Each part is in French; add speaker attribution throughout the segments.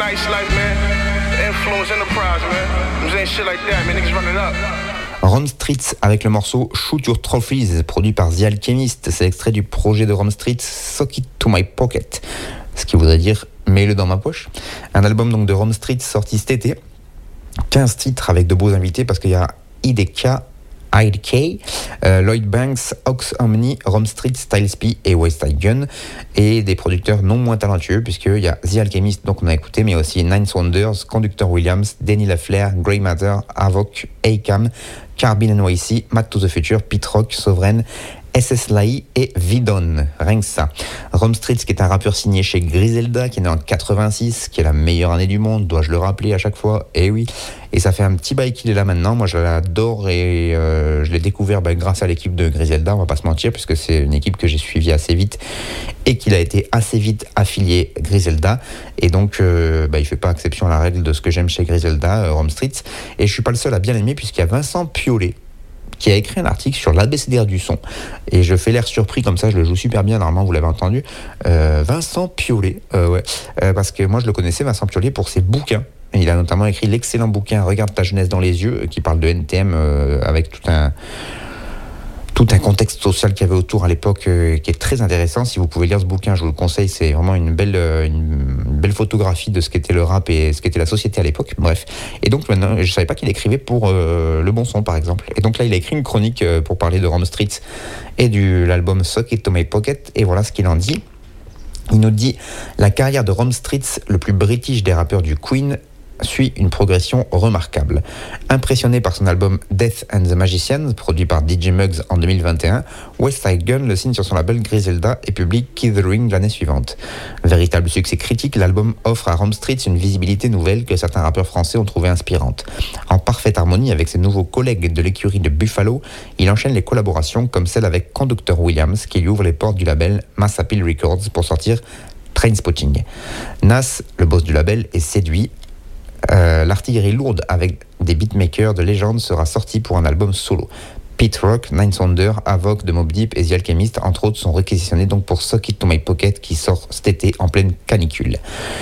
Speaker 1: nice life, man. Influence enterprise, man. This ain't shit like that, man. Niggas run it up.
Speaker 2: Rome Streetz avec le morceau Shoot Your Trophies, produit par The Alchemist. C'est extrait du projet de Rome Streetz, Sock It to My Pocket, ce qui voudrait dire mets-le dans ma poche. Un album donc de Rome Streetz sorti cet été. 15 titres avec de beaux invités parce qu'il y a IDK, Lloyd Banks, Ox Omni, Rome Streetz, Styles P et West Side Gun, et des producteurs non moins talentueux puisqu'il y a The Alchemist, donc on a écouté, mais aussi Nine Wonders, Conductor Williams, Danny LaFleur, Grey Matter, Avoc, Akam, Carbine NYC, Matt to the Future, Pete Rock, Sovereign, SS Lai et Vidon, rien que ça. Rome Streetz, qui est un rappeur signé chez Griselda, qui est né en 86, qui est la meilleure année du monde, dois-je le rappeler à chaque fois? Eh oui. Et ça fait un petit bail qu'il est là maintenant. Moi, je l'adore et je l'ai découvert grâce à l'équipe de Griselda, on va pas se mentir, puisque c'est une équipe que j'ai suivie assez vite et qu'il a été assez vite affilié Griselda. Et donc, il fait pas exception à la règle de ce que j'aime chez Griselda, Rome Streetz. Et je suis pas le seul à bien l'aimer, puisqu'il y a Vincent Piolet, qui a écrit un article sur l'ABCDR du son, et je fais l'air surpris comme ça, je le joue super bien, normalement vous l'avez entendu. Vincent Piolet, parce que moi je le connaissais, Vincent Piolet, pour ses bouquins. Il a notamment écrit l'excellent bouquin Regarde ta jeunesse dans les yeux, qui parle de NTM avec tout un contexte social qu'il y avait autour à l'époque, qui est très intéressant. Si vous pouvez lire ce bouquin, je vous le conseille, c'est vraiment une belle photographie de ce qu'était le rap et ce qu'était la société à l'époque. Bref. Et donc maintenant, je savais pas qu'il écrivait pour Le Bon Son, par exemple. Et donc là, il a écrit une chronique pour parler de Rome Streetz et de l'album Sock It to My Pocket. Et voilà ce qu'il en dit. Il nous dit: la carrière de Rome Streetz, le plus british des rappeurs du Queen, suit une progression remarquable. Impressionné par son album Death and the Magicians, produit par DJ Muggs en 2021, West Side Gun le signe sur son label Griselda et publie Key the Ring l'année suivante. Véritable succès critique, l'album offre à Rome Streetz une visibilité nouvelle que certains rappeurs français ont trouvée inspirante. En parfaite harmonie avec ses nouveaux collègues de l'écurie de Buffalo, il enchaîne les collaborations comme celle avec Conductor Williams qui lui ouvre les portes du label Mass Appeal Records pour sortir Trainspotting. Nas, le boss du label, est séduit. L'artillerie lourde avec des beatmakers de légende sera sortie pour un album solo. Pete Rock, Nine Wonders, Avoc de Mobb Deep et The Alchemist, entre autres, sont réquisitionnés donc pour Sock It to My Pocket qui sort cet été en pleine canicule.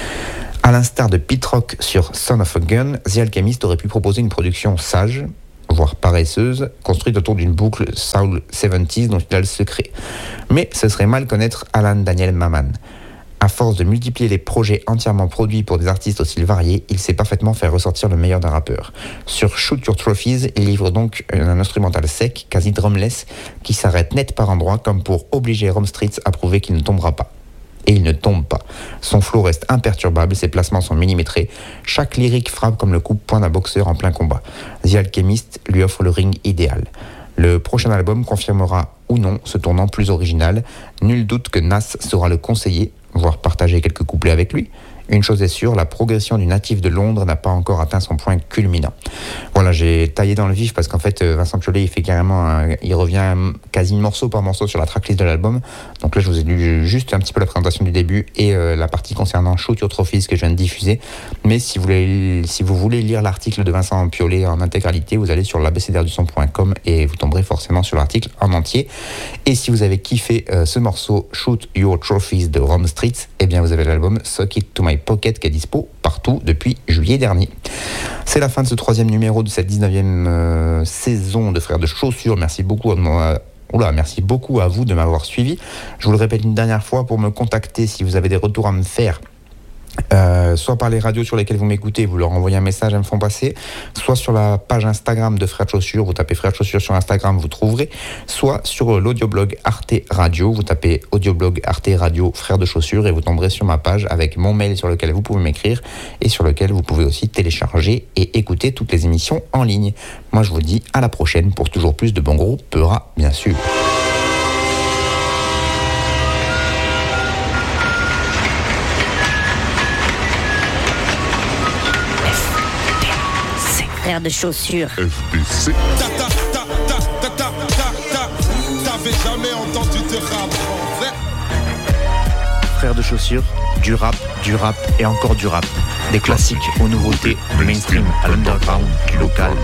Speaker 2: À l'instar de Pete Rock sur Son of a Gun, The Alchemist aurait pu proposer une production sage, voire paresseuse, construite autour d'une boucle Soul 70s dont il a le secret. Mais ce serait mal connaître Alan Daniel Maman. À force de multiplier les projets entièrement produits pour des artistes aussi variés, il sait parfaitement faire ressortir le meilleur d'un rappeur. Sur Shoot Your Trophies, il livre donc un instrumental sec, quasi drumless, qui s'arrête net par endroits comme pour obliger Rome Streetz à prouver qu'il ne tombera pas. Et il ne tombe pas. Son flow reste imperturbable, ses placements sont millimétrés. Chaque lyrique frappe comme le coup-de-poing d'un boxeur en plein combat. The Alchemist lui offre le ring idéal. Le prochain album confirmera ou non ce tournant plus original. Nul doute que Nas sera le conseiller, voire partager quelques couplets avec lui. Une chose est sûre, la progression du natif de Londres n'a pas encore atteint son point culminant. Voilà, j'ai taillé dans le vif parce qu'en fait, Vincent Piolet, il fait carrément, il revient quasi morceau par morceau sur la tracklist de l'album. Donc là, je vous ai lu juste un petit peu la présentation du début et la partie concernant Shoot Your Trophies que je viens de diffuser. Mais si vous voulez lire l'article de Vincent Piolet en intégralité, vous allez sur l'abcdrduson.com et vous tomberez forcément sur l'article en entier. Et si vous avez kiffé ce morceau Shoot Your Trophies de Rome Streetz, eh bien vous avez l'album Sock It to My Pocket qui est dispo partout depuis juillet dernier. C'est la fin de ce 3e numéro de cette 19e saison de Frères de Chaussures. Merci beaucoup à vous de m'avoir suivi. Je vous le répète une dernière fois, pour me contacter, si vous avez des retours à me faire, soit par les radios sur lesquelles vous m'écoutez, vous leur envoyez un message, elles me font passer, soit sur la page Instagram de Frères de Chaussures, vous tapez Frères de Chaussures sur Instagram, vous trouverez, soit sur l'audioblog Arte Radio, vous tapez audioblog Arte Radio Frères de Chaussures et vous tomberez sur ma page avec mon mail sur lequel vous pouvez m'écrire et sur lequel vous pouvez aussi télécharger et écouter toutes les émissions en ligne. Moi je vous dis à la prochaine pour toujours plus de bon gros Peura, bien sûr.
Speaker 3: Frères de Chaussures.
Speaker 4: FDC. T'avais jamais entendu de rap en fait.
Speaker 5: Frères de Chaussures, du rap et encore du rap. Des classiques aux nouveautés, du mainstream à l'underground, du local